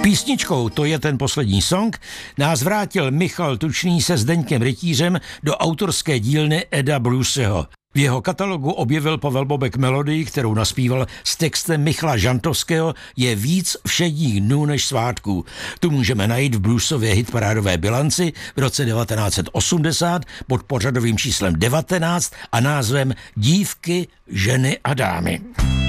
Písničkou To je ten poslední song nás vrátil Michal Tučný se Zdeňkem Rytířem do autorské dílny Eda Bruceho. V jeho katalogu objevil Pavel Bobek melodii, kterou naspíval s textem Michala Žantovského Je víc všedních dnů než svátků. Tu můžeme najít v Bruceově hitparádové bilanci v roce 1980 pod pořadovým číslem 19 a názvem Dívky, ženy a dámy.